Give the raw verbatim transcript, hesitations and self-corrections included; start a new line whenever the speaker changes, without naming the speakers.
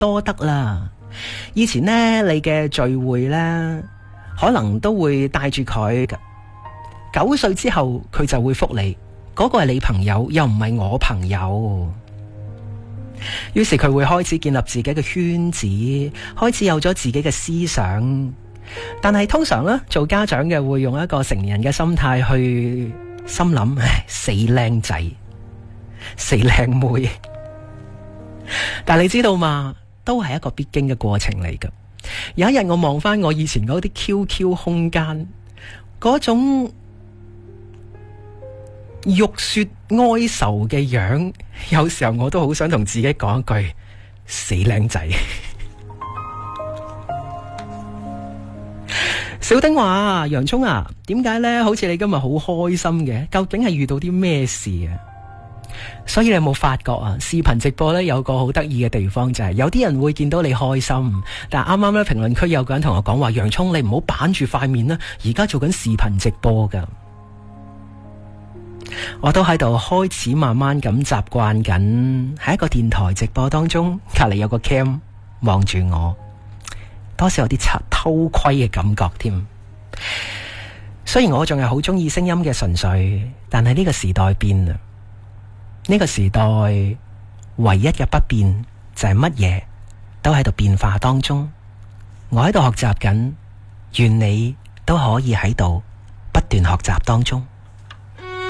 多得啦。以前呢，你嘅聚會呢，可能都會帶住佢。九歲之後，佢就會覆你，嗰個係你朋友，又唔係我朋友。於是佢會開始建立自己嘅圈子，開始有咗自己嘅思想。但係通常呢，做家長嘅會用一個成年人嘅心態去心諗，唉，死靚仔，死靚妹。但係你知道嘛，都係一個必經嘅過程嚟㗎。有一日我望翻我以前嗰啲 Q Q 空間，嗰種欲說哀愁嘅樣，有時候我都好想同自己講一句，死靚仔。小丁話：洋蔥啊，點解呢？好似你今日好開心嘅，究竟係遇到啲咩事啊？所以你有冇發覺啊？視頻直播呢，有個好得意嘅地方就係、是，有啲人會見到你開心，但係啱啱呢評論區有個人同我講話：洋蔥，你唔好板住塊面啦，而家做緊視頻直播噶。我都喺度開始慢慢咁習慣緊，喺一個電台直播當中，隔籬有個 cam 望住我，多少有啲偷窺嘅感覺添。雖然我仲係好中意聲音嘅純粹，但係呢個時代變啦。呢個時代唯一嘅不變就係乜嘢都喺度變化當中。我喺度學習緊，願你都可以喺度不斷學習當中。